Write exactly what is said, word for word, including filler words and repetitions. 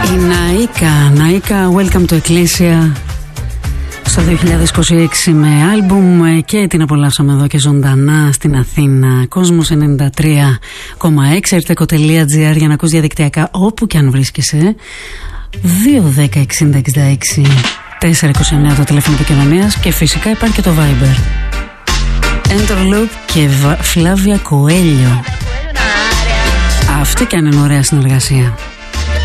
Η Ναΐκα, Ναΐκα, Welcome to Ecclesia στο δύο χιλιάδες είκοσι έξι με άλμπουμ και την απολαύσαμε εδώ και ζωντανά στην Αθήνα. Κόσμος ενενήντα τρία κόμμα έξι, ερτεκο τελεία τζι άρ για να ακούς διαδικτυακά όπου και αν βρίσκεσαι. Δύο δέκα εξήντα εξήντα έξι τετρακόσια είκοσι εννέα το τηλέφωνο επικοινωνίας και φυσικά υπάρχει και το Viber. Enterloop και Φλάβια Κοέλιο. Αυτή και αν είναι ωραία συνεργασία.